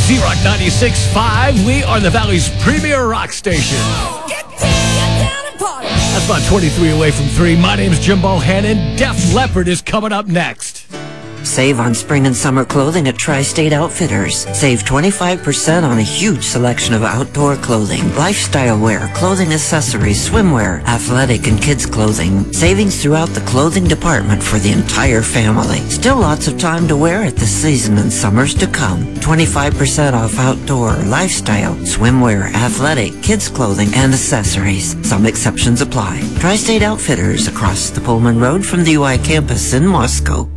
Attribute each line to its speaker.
Speaker 1: Z-Rock 96.5. We are the Valley's premier rock station. That's about 23 away from 3. My name's Jim Bohannon. Def Leppard is coming up next.
Speaker 2: Save on spring and summer clothing at Tri-State Outfitters. Save 25% on a huge selection of outdoor clothing, lifestyle wear, clothing accessories, swimwear, athletic and kids clothing. Savings throughout the clothing department for the entire family. Still lots of time to wear it this season and summers to come. 25% off outdoor, lifestyle, swimwear, athletic, kids clothing, and accessories. Some exceptions apply. Tri-State Outfitters across the Pullman Road from the UI campus in Moscow.